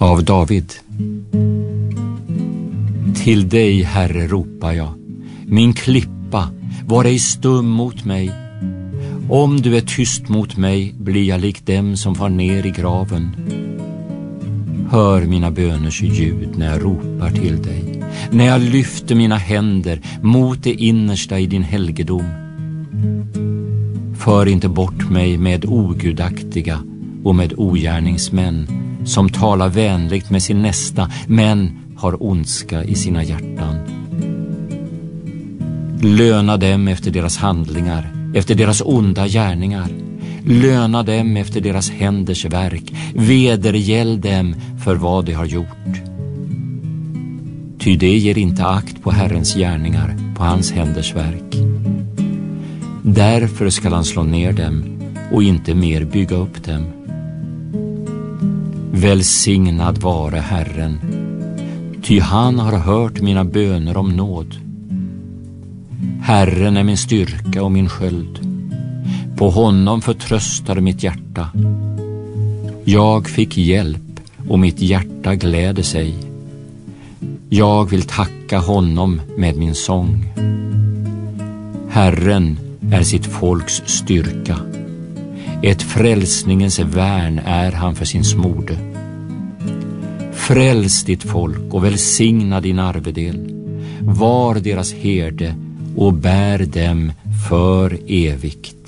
Av David. Till dig, Herre, ropar jag. Min klippa, var ej stum mot mig. Om du är tyst mot mig blir jag lik dem som far ner i graven. Hör mina böners ljud när jag ropar till dig, när jag lyfter mina händer mot det innersta i din helgedom. För inte bort mig med ogudaktiga och med ogärningsmän som talar vänligt med sin nästa men har ondska i sina hjärtan. Löna dem efter deras handlingar, efter deras onda gärningar. Löna dem efter deras händers verk. Vedergäll dem för vad de har gjort. Ty det ger inte akt på Herrens gärningar, på hans händers verk. Därför skall han slå ner dem och inte mer bygga upp dem. Välsignad vare Herren, ty han har hört mina böner om nåd. Herren är min styrka och min sköld. På honom förtröstar mitt hjärta. Jag fick hjälp och mitt hjärta gläder sig. Jag vill tacka honom med min sång. Herren är sitt folks styrka. Ett frälsningens värn är han för sin smorde. Fräls ditt folk och välsigna din arvedel. Var deras herde och bär dem för evigt.